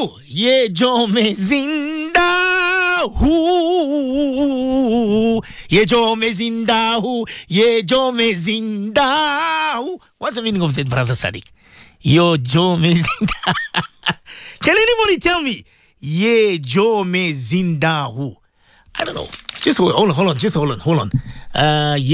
ye jo me zinda hu. Ye jo me zinda hu. Ye jo me zinda hu. What's the meaning of that, Brother Sadiq? Yo jo me zinda. Can anybody tell me? Ye jo me zinda hu. I don't know. Just hold on. Just hold on.